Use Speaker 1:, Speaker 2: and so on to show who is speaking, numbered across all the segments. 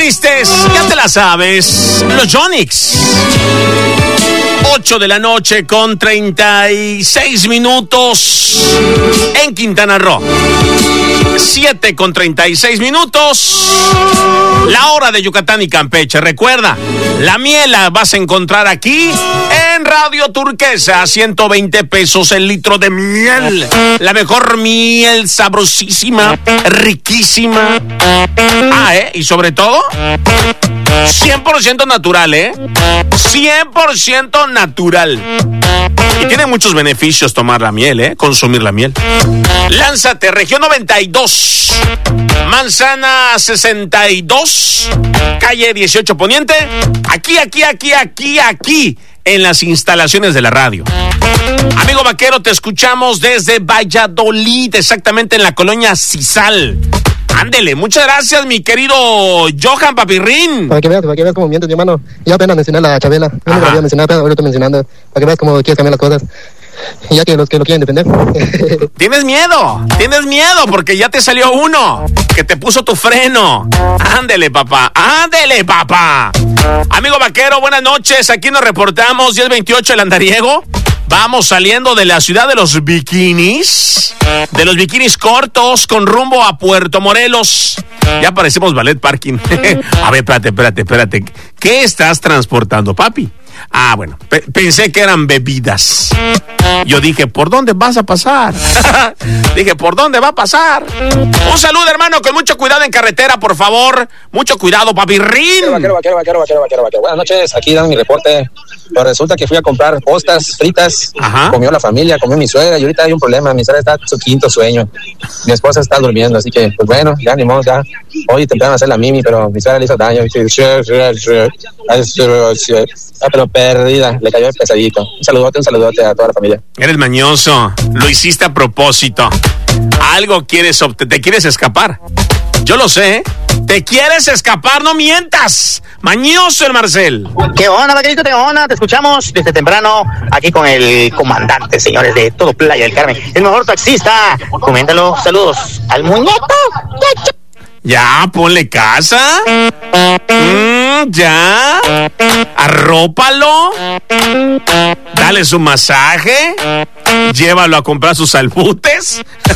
Speaker 1: tristes, ya te la sabes. Los Yonix. 8 de la noche con 36 minutos en Quintana Roo. 7 con 36 minutos. La hora de Yucatán y Campeche. Recuerda, la miel la vas a encontrar aquí en Radio Turquesa. 120 pesos el litro de miel. La mejor miel, sabrosísima, riquísima. Y sobre todo, 100% natural, 100% natural. Y tiene muchos beneficios tomar la miel, consumir la miel. Lánzate, región 92, manzana 62, calle 18 Poniente, aquí, en las instalaciones de la radio. Amigo vaquero, te escuchamos desde Valladolid, exactamente en la colonia Cisal. Ándele, muchas gracias, mi querido Johan Papirrín.
Speaker 2: Para que veas cómo mientes, mi hermano. Yo apenas mencioné a la Chabela. Yo no la había mencionado, pero ahorita mencionando. Para que veas cómo quieres cambiar las cosas. Y ya que los que lo quieren defender.
Speaker 1: Tienes miedo, porque ya te salió uno que te puso tu freno. Ándele, papá. Amigo vaquero, buenas noches. Aquí nos reportamos, 1028 el Andariego. Vamos saliendo de la ciudad de los bikinis, cortos, con rumbo a Puerto Morelos. Ya parecemos ballet parking. A ver, espérate. ¿Qué estás transportando, papi? Bueno, pensé que eran bebidas. Yo dije, ¿por dónde vas a pasar? ¿por dónde va a pasar? Un saludo, hermano, con mucho cuidado en carretera, por favor. Mucho cuidado, papirrín.
Speaker 3: Vaquero. Buenas noches, aquí dan mi reporte. Pero resulta que fui a comprar postas fritas.
Speaker 1: Ajá.
Speaker 3: Comió la familia, comió mi suegra, y ahorita hay un problema. Mi suegra está en su quinto sueño. Mi esposa está durmiendo, así que, pues bueno, ya ni modo, ya. Hoy intentaron hacer la mimi, pero mi suegra le hizo daño. Pero perdida, le cayó el pesadito. Un saludote a toda la familia.
Speaker 1: Eres mañoso, lo hiciste a propósito. Algo te quieres escapar. Yo lo sé, te quieres escapar, no mientas. Mañoso el Marcel.
Speaker 4: ¿Qué onda, vaquerito? Te escuchamos desde temprano aquí con el comandante, señores, de todo Playa del Carmen. El mejor taxista. Coméntalo, saludos al muñeco.
Speaker 1: Ya, ponle casa. Ya. Arrópalo. Dale su masaje. Llévalo a comprar sus albutes.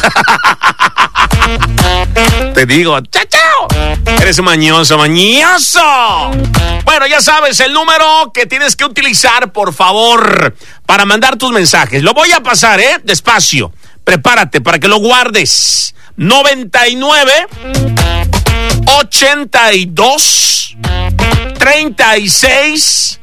Speaker 1: Te digo, chao. Eres mañoso. Bueno, ya sabes el número que tienes que utilizar, por favor, para mandar tus mensajes. Lo voy a pasar, despacio. Prepárate para que lo guardes. 99 82 36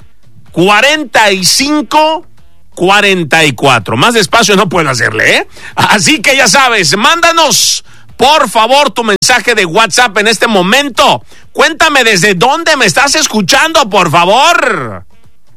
Speaker 1: 45 44. Más despacio no puedo hacerle, Así que ya sabes, mándanos por favor tu mensaje de WhatsApp en este momento. Cuéntame desde dónde me estás escuchando, por favor.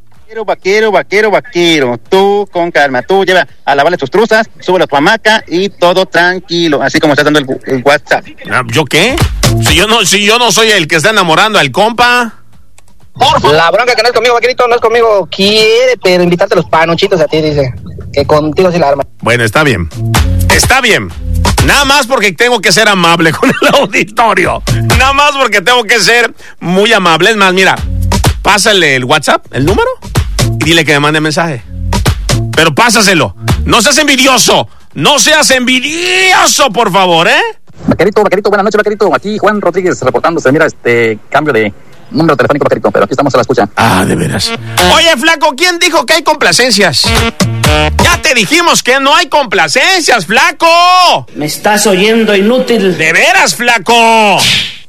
Speaker 4: Vaquero. Tú con calma. Tú lleva a lavarle tus truzas, súbelo a tu hamaca y todo tranquilo. Así como estás dando el WhatsApp.
Speaker 1: ¿Yo qué? Si yo no soy el que está enamorando al compa.
Speaker 2: La bronca que no es conmigo, vaquerito, no es conmigo. Quiere, pero invitarte los panuchitos a ti, dice. Que contigo sí la arma.
Speaker 1: Bueno, está bien. Nada más porque tengo que ser amable con el auditorio. Nada más porque tengo que ser muy amable. Es más, mira, pásale el WhatsApp, el número, y dile que me mande mensaje. Pero pásaselo. No seas envidioso, por favor,
Speaker 5: Vaquerito, buenas noches, vaquerito. Aquí Juan Rodríguez reportándose. Mira, cambio de número telefónico, vaquerito, pero aquí estamos a la escucha.
Speaker 1: De veras. Oye, flaco, ¿quién dijo que hay complacencias? Ya te dijimos que no hay complacencias, flaco.
Speaker 6: Me estás oyendo, inútil.
Speaker 1: De veras, flaco.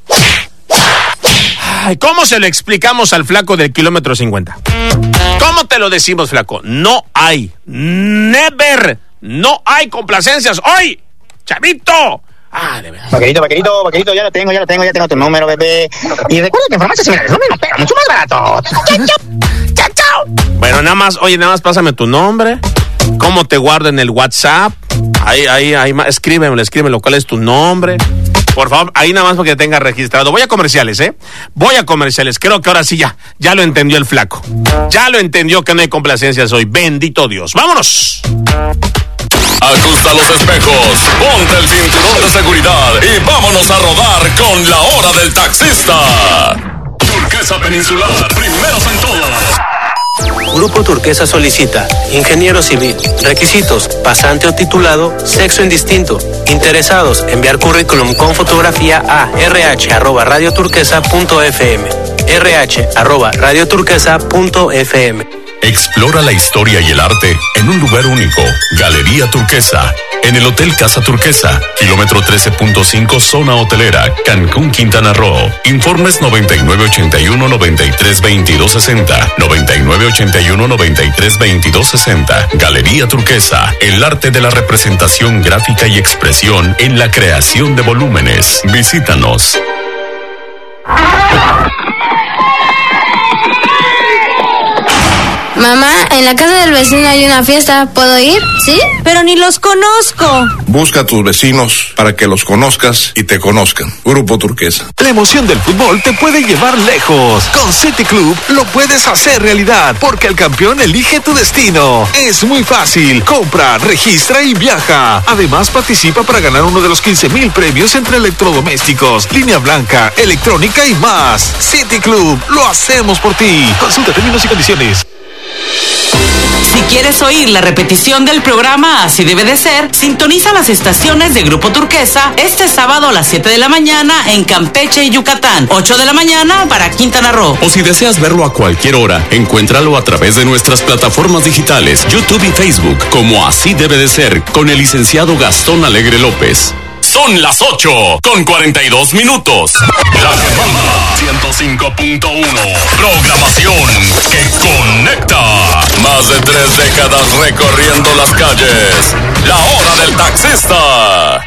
Speaker 1: ¿Cómo se lo explicamos al flaco del kilómetro 50? ¿Cómo te lo decimos, flaco? No hay. Never. No hay complacencias. ¡Hoy! ¡Chavito! De verdad.
Speaker 4: Vaquerito, ya lo tengo tu número, bebé. Y recuerda que en farmacia similares no me lo pega, mucho más barato.
Speaker 1: Chao. Bueno, nada más pásame tu nombre. ¿Cómo te guardo en el WhatsApp? Ahí, escríbemelo. ¿Cuál es tu nombre? Por favor, ahí nada más porque tenga registrado. Voy a comerciales, Voy a comerciales. Creo que ahora sí ya lo entendió el flaco. Ya lo entendió que no hay complacencias hoy. Bendito Dios. ¡Vámonos!
Speaker 7: Ajusta los espejos, ponte el cinturón de seguridad y vámonos a rodar con la hora del taxista. Turquesa Peninsular, primeros en todo.
Speaker 8: Grupo Turquesa solicita ingeniero civil. Requisitos: pasante o titulado, sexo indistinto. Interesados, enviar currículum con fotografía a rh@radioturquesa.fm. rh@radioturquesa.fm.
Speaker 7: Explora la historia y el arte en un lugar único. Galería Turquesa, en el Hotel Casa Turquesa, kilómetro 13.5, zona hotelera, Cancún, Quintana Roo. Informes 9981-932260, 9981-932260. Galería Turquesa, el arte de la representación gráfica y expresión en la creación de volúmenes. Visítanos.
Speaker 9: Mamá, en la casa del vecino hay una fiesta, ¿puedo ir? ¿Sí?
Speaker 10: Pero ni los conozco.
Speaker 11: Busca a tus vecinos para que los conozcas y te conozcan. Grupo Turquesa.
Speaker 12: La emoción del fútbol te puede llevar lejos. Con City Club lo puedes hacer realidad, porque el campeón elige tu destino. Es muy fácil. Compra, registra y viaja. Además, participa para ganar uno de los 15,000 premios entre electrodomésticos, línea blanca, electrónica y más. City Club, lo hacemos por ti. Consulta términos y condiciones.
Speaker 10: Si quieres oír la repetición del programa Así Debe de Ser, sintoniza las estaciones de Grupo Turquesa este sábado a las 7 de la mañana en Campeche y Yucatán, 8 de la mañana para Quintana Roo.
Speaker 7: O si deseas verlo a cualquier hora, encuéntralo a través de nuestras plataformas digitales, YouTube y Facebook, como Así Debe de Ser, con el licenciado Gastón Alegre López. Son las 8:42. La semana 105.1. Programación que conecta. Más de 3 décadas recorriendo las calles. La hora del taxista.